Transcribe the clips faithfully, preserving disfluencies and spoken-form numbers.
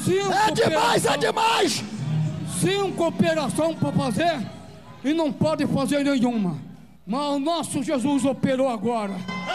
Cinco É demais, operação, é demais! Cinco operações para fazer e não pode fazer nenhuma. Mas o nosso Jesus operou agora.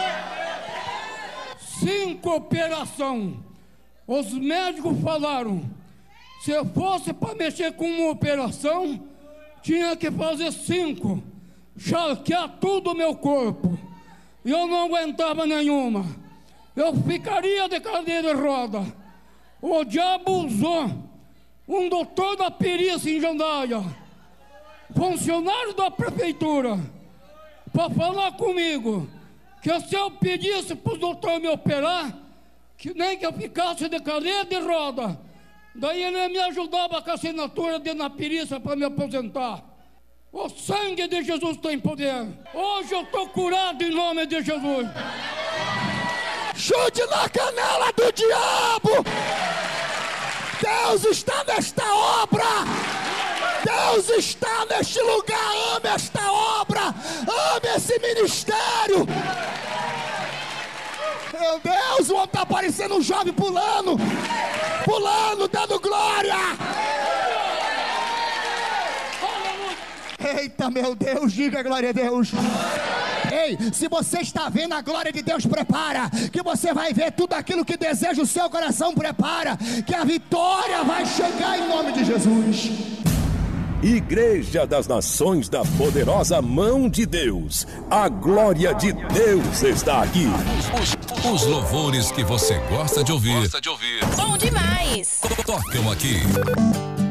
Cinco operações. Os médicos falaram, se eu fosse para mexer com uma operação, tinha que fazer cinco, charquear tudo o meu corpo. E eu não aguentava nenhuma. Eu ficaria de cadeira de roda. O diabo usou um doutor da perícia em Jandaia, funcionário da prefeitura, para falar comigo que se eu pedisse para o doutor me operar, que nem que eu ficasse de cadeira de roda, daí ele me ajudava com a assinatura dele na perícia para me aposentar. O sangue de Jesus tem poder. Hoje eu estou curado em nome de Jesus. Chute na canela do diabo! Deus está nesta obra! Deus está neste lugar! Ame esta obra! Ame esse ministério! Meu Deus, o homem está parecendo um jovem pulando! Pulando, dando glória! Eita, meu Deus, diga glória a Deus! Ei, se você está vendo a glória de Deus, prepara, que você vai ver tudo aquilo que deseja o seu coração, prepara, que a vitória vai chegar em nome de Jesus. Igreja das Nações da Poderosa Mão de Deus, a glória de Deus está aqui. Os, os louvores que você gosta de ouvir, gosta de ouvir. Bom demais. Tocam aqui.